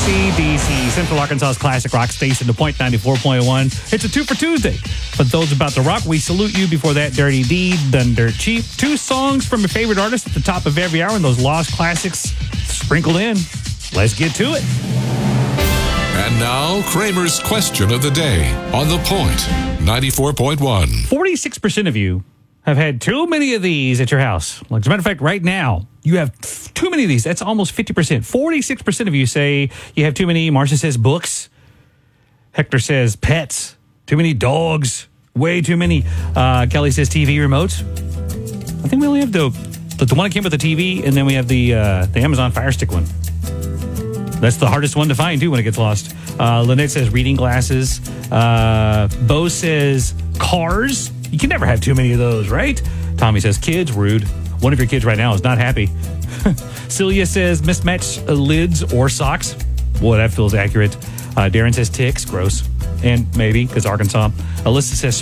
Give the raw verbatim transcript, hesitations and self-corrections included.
C B C, Central Arkansas's classic rock station, The Point ninety-four point one. It's a two for Tuesday. For those about to rock, we salute you. Before that, Dirty Deed, Done Dirt Cheap. Two songs from your favorite artist at the top of every hour, and those lost classics sprinkled in. Let's get to it. And now, Kramer's question of the day on The Point ninety-four point one. forty-six percent of you have had too many of these at your house. Like, as a matter of fact, right now, you have too many of these. That's almost fifty percent. forty-six percent of you say you have too many. Marcia says books. Hector says pets. Too many dogs. Way too many. Uh, Kelly says T V remotes. I think we only have the, the, the one that came with the T V, and then we have the, uh, the Amazon Fire Stick one. That's the hardest one to find, too, when it gets lost. Uh, Lynette says reading glasses. Uh, Bo says cars. You can never have too many of those, right? Tommy says kids, rude. One of your kids right now is not happy. Celia says mismatched lids or socks. Boy, that feels accurate. Uh, Darren says ticks, gross. And maybe, because Arkansas. Alyssa says